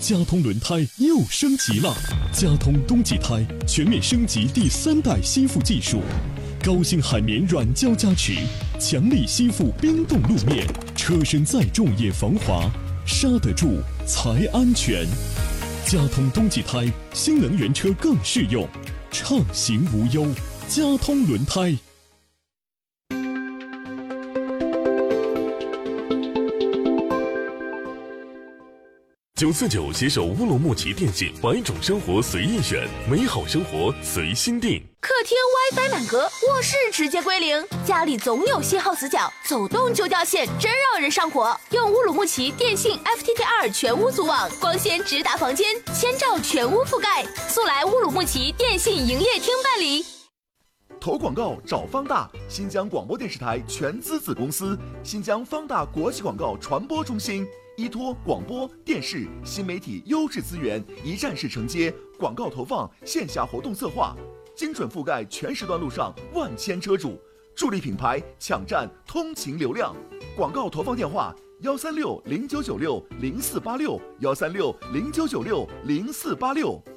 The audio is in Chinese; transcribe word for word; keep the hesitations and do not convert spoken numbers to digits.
佳通轮胎又升级了，佳通冬季胎全面升级第三代吸附技术，高性海绵软胶加持，强力吸附冰冻路面，车身再重也防滑，刹得住才安全。佳通冬季胎，新能源车更适用，畅行无忧。佳通轮胎。 九四九携手乌鲁木齐电信，百种生活随意选，美好生活随心定。 客厅 WiFi 满格，卧室直接归零，家里总有信号死角，走动就掉线，真让人上火。用乌鲁木齐电信 F T T R 全屋组网，光纤直达房间，千兆全屋覆盖。速来乌鲁木齐电信营业厅办理。 投广告找方大，新疆广播电视台全资子公司，新疆方大国际广告传播中心。依托广播电视新媒体优质资源，一站式承接广告投放、线下活动策划，精准覆盖全时段路上万千车主，助力品牌抢占通勤流量。广告投放电话：幺三六零九九六零四八六，幺三六零九九六零四八六。